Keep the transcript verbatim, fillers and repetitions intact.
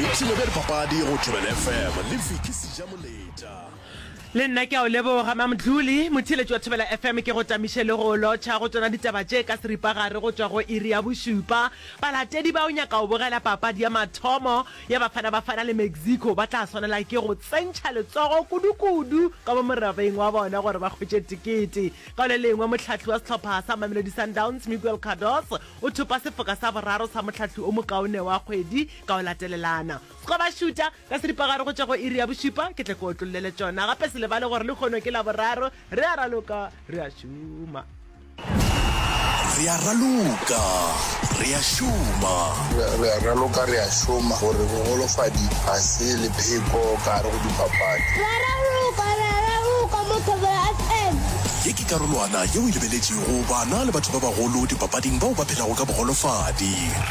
boipselo bja dipapadi go Thobela F M le Vicky Sijamoleta. Le nna ke a o leboga Mamdluli motheletši wa Thobela F M ke go tamiše le go lotšha go tsona ditaba tše ka seripagare go tšwa go iri ya bošupa. Balatedi ba o nyaka o bogela papadi ya mathomo ya Bafana Bafana le Mexico ba tla swanela ke go tsentšha letsogo kudu-kudu ka mo morabeng wa bona gore ba khwetše tikete. Ka le lengwe motlhatlhi wa sehlopha sa Mamelodi Sundowns Miguel Cardoz o thupa sefoka sa boraro sa motlhatlhi o mokaone wa kgwedi ka o latelelana. Sko ba šuta ka seripagare go tšwa go iri ya bošupa ke tle ko otlolele tšona gape se lebale gore le kgono ke la boraro re a raloka re a šuma re a raloka re a šuma re a raloka re a šoma gore bogolofadi ga se lepheko ka gare go dipapadi re a raloka re a raloka mo Thobela F M ye ke karolwana yeo e lebeletšego bana le batho ba bagolo dipapading bao ba phelago ka bogolofadi.